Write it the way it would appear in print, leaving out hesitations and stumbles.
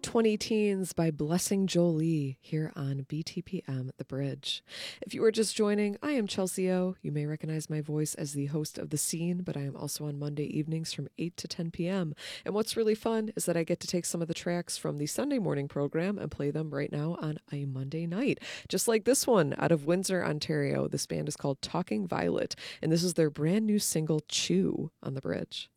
20 Teens by Blessing Jolie here on BTPM The Bridge. If you are just joining, I am Chelsea O. You may recognize my voice as the host of The Scene, but I am also on Monday evenings from 8 to 10 p.m. And what's really fun is that I get to take some of the tracks from the Sunday morning program and play them right now on a Monday night. Just like this one out of Windsor, Ontario. This band is called Talking Violet, and this is their brand new single, Chew, on The Bridge.